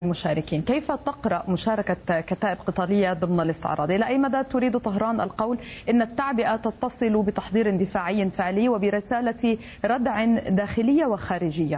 المشاركين. كيف تقرأ مشاركة كتائب قتالية ضمن الاستعراض؟ إلى أي مدى تريد طهران القول إن التعبئة تتصل بتحضير دفاعي فعلي وبرسالة ردع داخلية وخارجية؟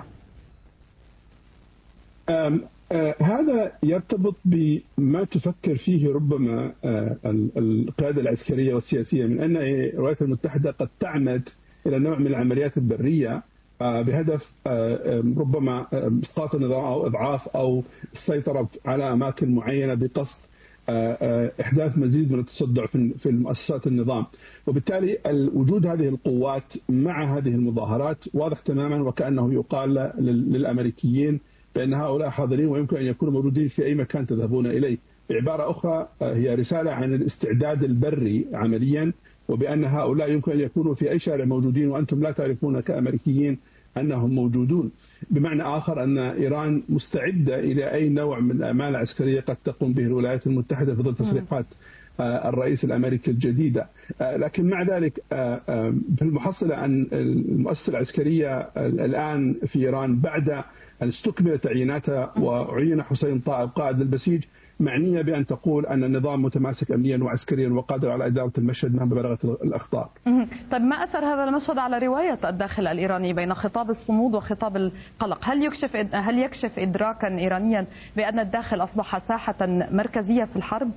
هذا يرتبط بما تفكر فيه ربما القيادة العسكرية والسياسية، من أن الولايات المتحدة قد تعمد إلى نوع من العمليات البرية بهدف ربما اسقاط النظام او اضعاف او السيطره على اماكن معينه بقصد احداث مزيد من التصدع في مؤسسات النظام. وبالتالي وجود هذه القوات مع هذه المظاهرات واضح تماما وكانه يقال للامريكيين بان هؤلاء حاضرين ويمكن ان يكونوا موجودين في اي مكان تذهبون اليه. بعباره اخرى هي رساله عن الاستعداد البري عمليا، وبأن هؤلاء يمكن أن يكونوا في أي شارع موجودين وأنتم لا تعرفون كأمريكيين أنهم موجودون. بمعنى آخر أن إيران مستعدة إلى أي نوع من الأعمال العسكرية قد تقوم به الولايات المتحدة في ظل تصريحات الرئيس الأمريكي الجديدة. لكن مع ذلك في المحصلة أن المؤسسة العسكرية الآن في إيران بعد أن استكملت تعييناتها وعين حسين طائب قائد البسيج معنية بأن تقول أن النظام متماسك أمنيا وعسكريا وقادر على إدارة المشهد مهما بلغت الأخطار. طيب ما أثر هذا المشهد على رواية الداخل الإيراني بين خطاب الصمود وخطاب القلق؟ هل يكشف إدراكا إيرانيا بأن الداخل أصبح ساحة مركزية في الحرب؟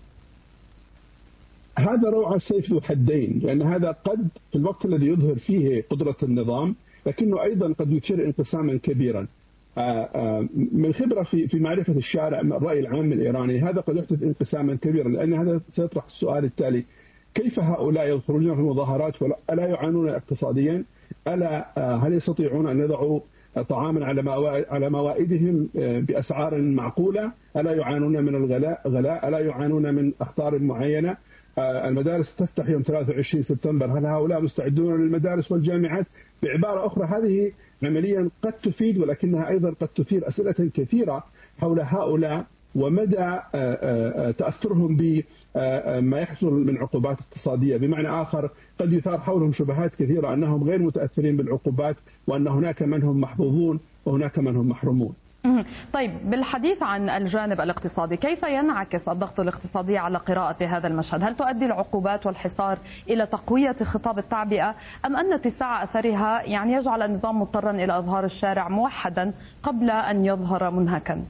هذا روع السيف ذو حدين، لأن هذا قد في الوقت الذي يظهر فيه قدرة النظام لكنه أيضا قد يثير انقساما كبيرا. من خبرة في معرفة الشارع الرأي العام الإيراني هذا قد يحدث انقساما كبيرا، لأن هذا سيطرح السؤال التالي: كيف هؤلاء يخرجون في المظاهرات ألا يعانون اقتصاديا؟ هل يستطيعون أن يضعوا طعاما على موائدهم بأسعار معقولة؟ ألا يعانون من الغلاء؟ ألا يعانون من أخطار معينة؟ المدارس تفتح يوم 23 سبتمبر، هل هؤلاء مستعدون للمدارس والجامعات؟ بعبارة أخرى هذه عمليا قد تفيد ولكنها أيضا قد تثير أسئلة كثيرة حول هؤلاء ومدى تأثرهم بما يحصل من عقوبات اقتصادية. بمعنى آخر قد يثار حولهم شبهات كثيرة أنهم غير متأثرين بالعقوبات وأن هناك من هم محظوظون وهناك من هم محرومون. طيب بالحديث عن الجانب الاقتصادي، كيف ينعكس الضغط الاقتصادي على قراءة هذا المشهد؟ هل تؤدي العقوبات والحصار إلى تقوية خطاب التعبئة أم أن اتساع أثرها يجعل النظام مضطرا إلى إظهار الشارع موحدا قبل أن يظهر منهكا؟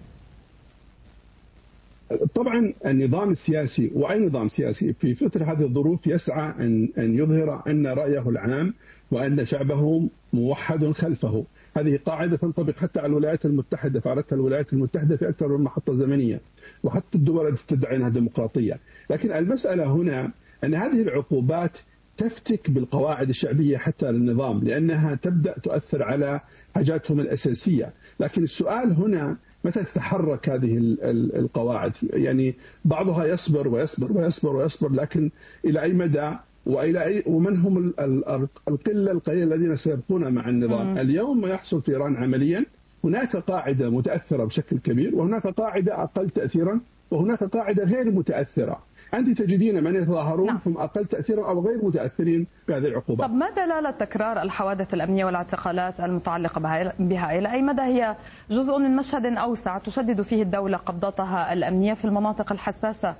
طبعا النظام السياسي وأي نظام سياسي في مثل هذه الظروف يسعى أن يظهر أن رأيه العام وأن شعبه موحد خلفه. هذه قاعدة تنطبق حتى على الولايات المتحدة، فعلتها الولايات المتحدة في أكثر من محطة زمنية، وحتى الدول التي تدعي أنها ديمقراطية. لكن المسألة هنا أن هذه العقوبات تفتك بالقواعد الشعبية حتى للنظام، لأنها تبدأ تؤثر على حاجاتهم الأساسية. لكن السؤال هنا متى تتحرك هذه القواعد؟ يعني بعضها يصبر ويصبر ويصبر ويصبر، لكن إلى أي مدى ومن هم القلة القليلة الذين سيبقون مع النظام؟ اليوم ما يحصل في إيران عمليا هناك قاعدة متأثرة بشكل كبير وهناك قاعدة أقل تأثيرا وهناك قاعدة غير متأثرة. أنت تجدين من يتظاهرون هم أقل تأثيرا أو غير متأثرين بهذه العقوبات. طب ما دلالة تكرار الحوادث الأمنية والاعتقالات المتعلقة بها؟ إلى أي مدى هي جزء من مشهد أوسع تشدد فيه الدولة قبضتها الأمنية في المناطق الحساسة؟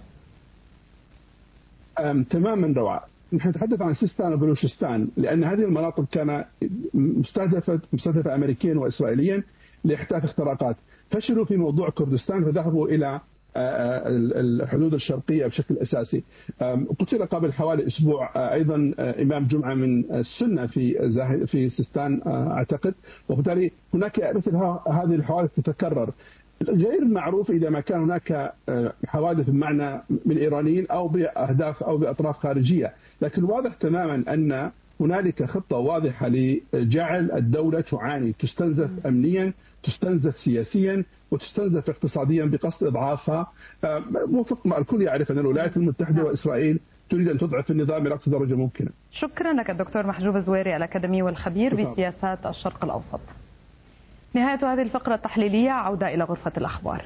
تماما روعة. نحن نتحدث عن سيستان وبلوشستان، لأن هذه المناطق كان مستهدفة أمريكيا وإسرائيليا لاحداث اختراقات. فشلوا في موضوع كردستان فذهبوا إلى الحدود الشرقية بشكل أساسي. قتل قبل حوالي أسبوع أيضا إمام جمعة من السنة في سيستان أعتقد، وبالتالي هناك مثل هذه الحوادث تتكرر. غير معروف إذا ما كان هناك حوادث بمعنى من إيرانيين أو بأهداف أو بأطراف خارجية، لكن واضح تماما أن هنالك خطة واضحة لجعل الدولة تعاني، تستنزف أمنيا، تستنزف سياسيا، وتستنزف اقتصاديا بقصد إضعافها. الكل يعرف أن الولايات المتحدة وإسرائيل تريد أن تضعف النظام إلى أقصى درجة ممكنة. شكرا لك الدكتور محجوب الزويري الأكاديمي والخبير بسياسات الشرق الأوسط. نهاية هذه الفقرة التحليلية، عودة إلى غرفة الأخبار.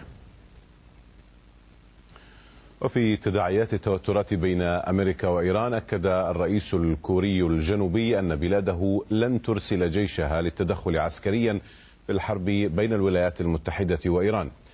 وفي تداعيات التوترات بين أمريكا وإيران، أكد الرئيس الكوري الجنوبي أن بلاده لن ترسل جيشها للتدخل عسكريا في الحرب بين الولايات المتحدة وإيران.